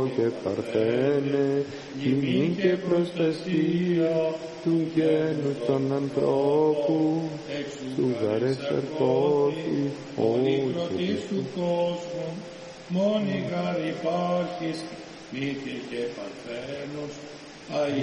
και παρθένε, ημί και προστασία του γένους των ανθρώπων, του γαρές ερχόθη, όλοι πρωτής του κόσμου, μόνοι γάρ υπάρχεις, μύτη και παρθένος,